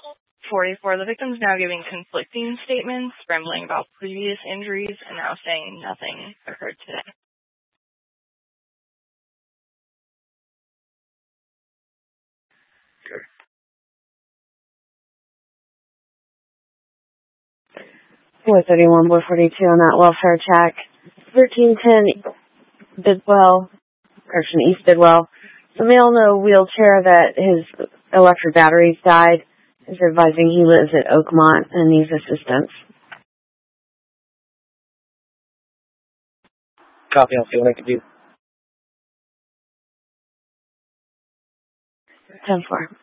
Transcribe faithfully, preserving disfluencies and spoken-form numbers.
forty-four, the victim's now giving conflicting statements, rambling about previous injuries, and now saying nothing occurred today. four thirty-one, four forty-two on that welfare check. thirteen ten, Bidwell, correction, East Bidwell. The male in a wheelchair that his electric batteries died is advising he lives at Oakmont and needs assistance. Copy, I'll see what I can do. ten four.